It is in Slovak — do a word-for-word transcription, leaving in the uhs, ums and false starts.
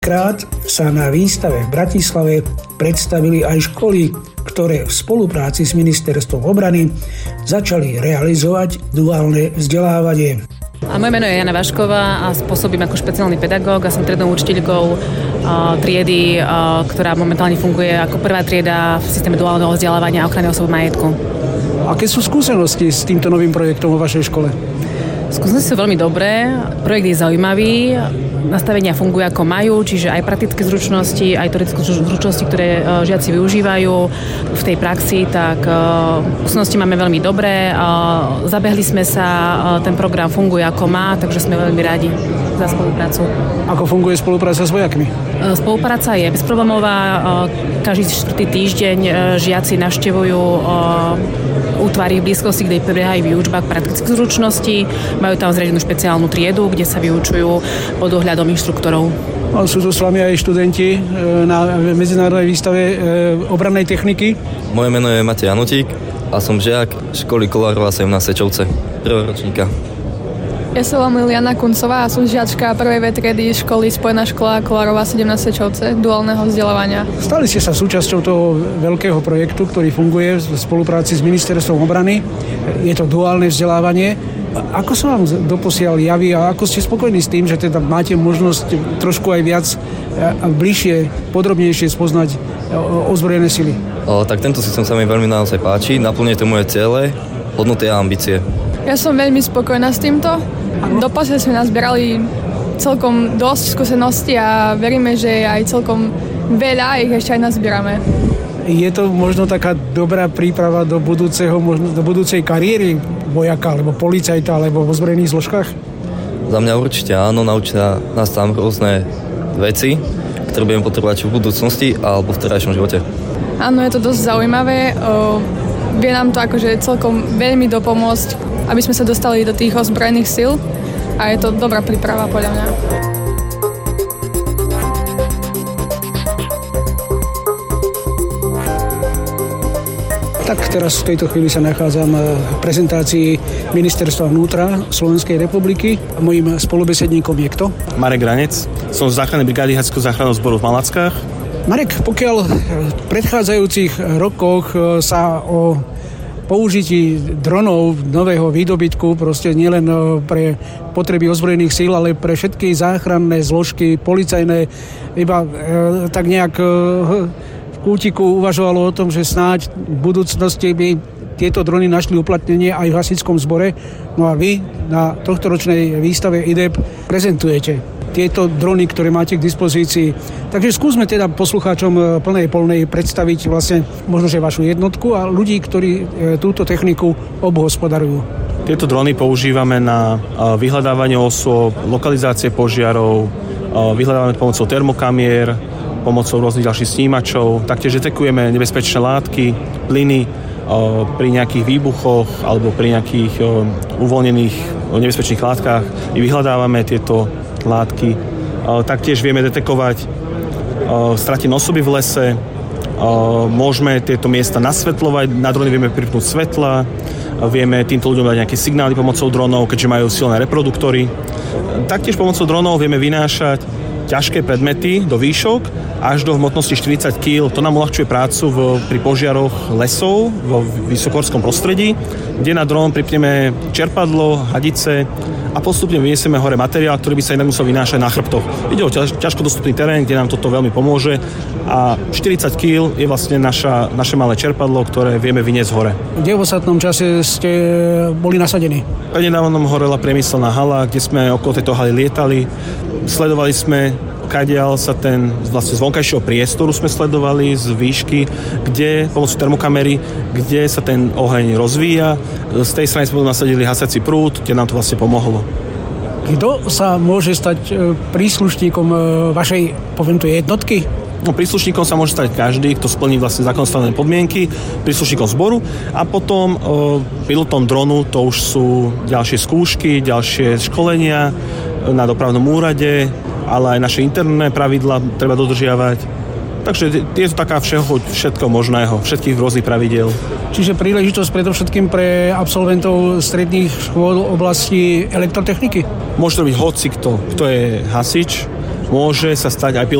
Krát sa na výstave v Bratislave predstavili aj školy, ktoré v spolupráci s Ministerstvom obrany začali realizovať duálne vzdelávanie. A moje meno je Jana Vašková a pôsobím ako špeciálny pedagóg a som triednou učiteľkou triedy, ktorá momentálne funguje ako prvá trieda v systéme duálneho vzdelávania a ochrany osôb majetku. Aké sú skúsenosti s týmto novým projektom vo vašej škole? Skúsenosti sú veľmi dobré, projekt je zaujímavý, nastavenia fungujú ako majú, čiže aj praktické zručnosti, aj teoretické zručnosti, ktoré žiaci využívajú v tej praxi, tak skúsenosti máme veľmi dobré. Zabehli sme sa, ten program funguje ako má, takže sme veľmi radi za spoluprácu. Ako funguje spolupráca s vojakmi? Spolupráca je bezproblémová. Každý štvrtý týždeň žiaci navštevujú útvary v blízkosti, kde prebiehajú výučba praktických zručností. Majú tam zriadenú špeciálnu triedu, kde sa vyučujú pod ohľadom inštruktorov. Sú tu s vami aj študenti na medzinárodnej výstave obrannej techniky? Moje meno je Matej Janutík a som žiak školy Kolárova sedemnásť Sečovce, prvého ročníka. Ja sa volám Liliana Kuncová a som žiačka prvej vé triedy školy Spojená škola Kolárova sedemnásť Sečovce, duálneho vzdelávania. Stali ste sa súčasťou toho veľkého projektu, ktorý funguje v spolupráci s Ministerstvom obrany. Je to duálne vzdelávanie. Ako sa vám doposiaľ javí a ako ste spokojní s tým, že teda máte možnosť trošku aj viac a bližšie, podrobnejšie spoznať ozbrojené sily? O, tak tento systém sa mi veľmi naozaj páči, naplňuje to moje ciele, hodnoty a ambície. Ja som veľmi spokojná s týmto. Doposiaľ sme nazbierali celkom dosť skúseností a veríme, že aj celkom veľa ich ešte aj nazbierame. Je to možno taká dobrá príprava do budúceho, možno do budúcej kariéry vojaka, alebo policajta, alebo v ozbrojených zložkách? Za mňa určite áno, naučia nás tam rôzne veci, ktoré budeme potrebovať v budúcnosti alebo v terajšom živote. Áno, je to dosť zaujímavé. O, vie nám to akože celkom veľmi dopomôcť, aby sme sa dostali do tých ozbrojených síl a je to dobrá príprava podľa mňa. Tak teraz v tejto chvíli sa nachádzam v prezentácii Ministerstva vnútra Slovenskej republiky. Mojím spolubesedníkom je kto? Marek Ranec. Som z záchrannej brigády Hasičského záchranného zboru v Malackách. Marek, pokiaľ v predchádzajúcich rokoch sa o použití dronov nového výdobytku, proste nielen pre potreby ozbrojených síl, ale pre všetky záchranné zložky, policajné, iba e, tak nejak e, v kútiku uvažovalo o tom, že snáď v budúcnosti by tieto drony našli uplatnenie aj v hasičskom zbore. No a vy na tohtoročnej výstave í dé é pé prezentujete tieto drony, ktoré máte k dispozícii. Takže skúsme teda poslucháčom plnej polnej predstaviť vlastne možno, že vašu jednotku a ľudí, ktorí túto techniku obhospodarujú. Tieto drony používame na vyhľadávanie osôb, lokalizácie požiarov, vyhľadávame pomocou termokamier, pomocou rôznych ďalších snímačov. Taktiež detekujeme nebezpečné látky, plyny pri nejakých výbuchoch alebo pri nejakých uvoľnených nebezpečných látkach. My vyhľadávame tieto látky. Taktiež vieme detekovať stratené osoby v lese. Môžeme tieto miesta nasvetľovať. Na drony vieme pripnúť svetla. Vieme týmto ľuďom dať nejaké signály pomocou dronov, keďže majú silné reproduktory. Taktiež pomocou dronov vieme vynášať ťažké predmety do výšok až do hmotnosti štyridsať kíl. To nám uľahčuje prácu v, pri požiaroch lesov vo vysokohorskom prostredí, kde na dron pripneme čerpadlo, hadice a postupne vyniesieme hore materiál, ktorý by sa inak musel vynášať na chrbtoch. Ide o ťaž, ťažko dostupný terén, kde nám toto veľmi pomôže a štyridsať kíl je vlastne naša, naše malé čerpadlo, ktoré vieme vyniesť hore. Kde v ostatnom čase ste boli nasadení? Prednedávnom horela priemyselná hala, kde sme okolo tejto haly lietali. Sledovali sme, kadiaľ sa ten vlastne z vonkajšieho priestoru sme sledovali z výšky, kde pomocou termokamery, kde sa ten oheň rozvíja. Z tej strany sme nasadili hasací prúd, kde nám to vlastne pomohlo. Kto sa môže stať príslušníkom vašej, poviem to, jednotky? No, príslušníkom sa môže stať každý, kto splní vlastne zákonom stanovené podmienky, príslušníkom zboru a potom o, pilotom dronu to už sú ďalšie skúšky, ďalšie školenia na dopravnom úrade, ale aj naše interné pravidlá treba dodržiavať. Takže je to taká všeho, všetko možného, všetkých rôznych pravidiel. Čiže príležitosť predovšetkým pre absolventov stredných škôl v oblasti elektrotechniky? Môže to byť hocikto, kto je hasič, môže sa stať aj